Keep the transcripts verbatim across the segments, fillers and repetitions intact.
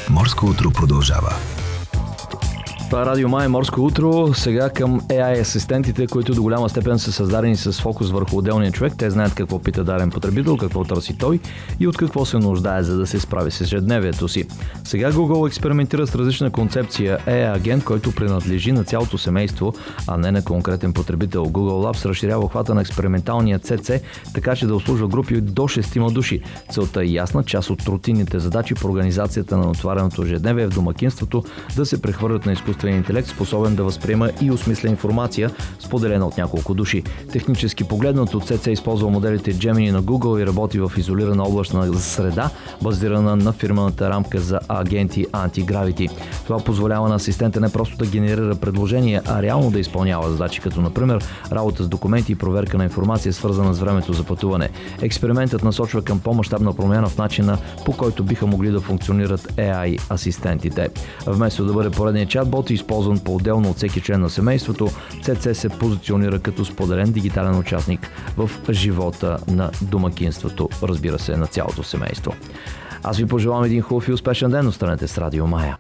Морско утро продължава. Това е Радио Май, Морско утро. Сега към Ей Ай асистентите, които до голяма степен са създадени с фокус върху отделния човек. Те знаят какво пита даден потребител, какво търси той и от какво се нуждае, за да се справи с ежедневието си. Сега Google експериментира с различна концепция Ей Ай агент, който принадлежи на цялото семейство, а не на конкретен потребител. Google Labs разширява обхвата на експерименталния Си Си, така че да обслужва групи до шестима души. Целта е ясна, част от рутинните задачи по организацията на натовареното ежедневие в домакинството да се прехвърлят на изкуствен интелект, способен да възприема и осмисля информация, споделена от няколко души. Технически погледнато, Си Си използва моделите Gemini на Google и работи в изолирана облачна среда, базирана на фирмената рамка за агенти Antigravity. Това позволява на асистента не просто да генерира предложения, а реално да изпълнява задачи, като например работа с документи и проверка на информация, свързана с времето за пътуване. Експериментът насочва към по-мащабна промяна в начина, по който биха могли да функционират Ей Ай асистентите. Вместо да бъде поредният чатбот, използван по-отделно от всеки член на семейството, Си Си се позиционира като споделен дигитален участник в живота на домакинството, разбира се, на цялото семейство. Аз ви пожелавам един хубав и успешен ден. Останете с Радио Мая.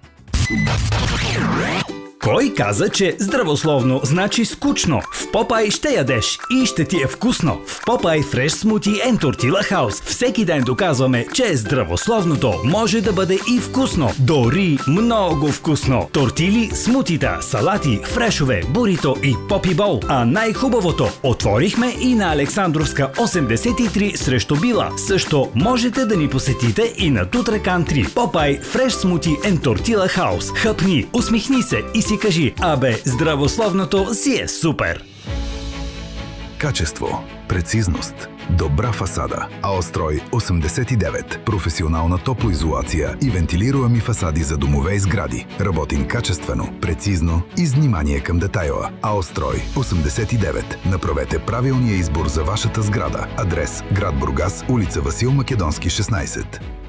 Кой каза, че здравословно значи скучно? В Попай ще ядеш и ще ти е вкусно. В Попай Fresh Smoothie and Tortilla House всеки ден доказваме, че здравословното може да бъде и вкусно. Дори много вкусно. Тортили, смутита, салати, фрешове, бурито и попи бол. А най-хубавото, отворихме и на Александровска осемдесет и три срещу Била. Също можете да ни посетите и на Тутракан три. Попай Fresh Smoothie and Tortilla House. Хъпни, усмихни се и си кажи, абе, здравословното си е супер! Качество, прецизност, добра фасада. Аострой осемдесет и девет. Професионална топлоизолация и вентилируеми фасади за домове и сгради. Работим качествено, прецизно и с внимание към детайла. Аострой осемдесет и девет. Направете правилния избор за вашата сграда. Адрес: град Бургас, улица Васил Македонски шестнайсет.